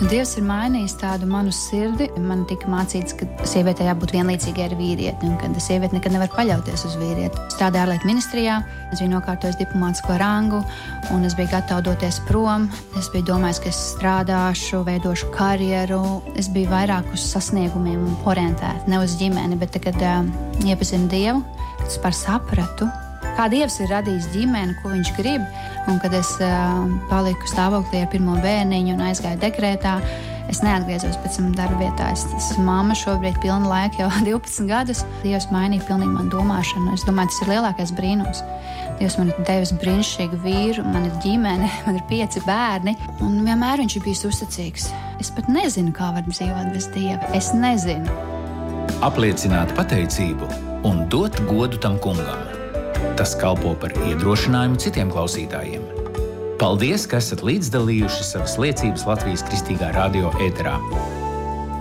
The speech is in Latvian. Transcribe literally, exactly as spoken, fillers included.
Dievs ir mainījis tādu manu sirdi. Man tika mācīts, ka sievietei jābūt vienlīdzīgai ar vīrieti, un ka sieviete nekad nevar paļauties uz vīrieti. Strādāju ārlietu ministrijā, es biju nokārtojis diplomātisko rangu, un es biju gatava doties prom. Es biju domājis, ka es strādāšu, veidošu karjeru. Es biju vairāk uz sasniegumiem orientēta, ne uz ģimeni, bet tagad uh, iepazinu Dievu, kad es par sapratu, kā Dievs ir radījis ģimeni, ko viņš grib, un kad es uh, paliku stāvoklī ar pirmo bērniņu un aizgāju dekrētā, es neatgriezos pēc tam darba vietā. Es esmu mamma šobrīd pilna laika jau divpadsmit gadus. Dievs mainīja pilnīgi manu domāšanu. Es domāju, tas ir lielākais brīnums. Dievs man ir devis brīnišķīgu vīru, man ir ģimene, man ir pieci bērni, un vienmēr viņš ir bijis uzticīgs. Es pat nezinu, kā var dzīvot bez Dieva. Es nezinu. Apliecināt pateicību un dot godu tam kungam. Tas kalpo par iedrošinājumu citiem klausītājiem. Paldies, ka esat līdzdalījuši savas liecības Latvijas Kristīgā radio ēterā.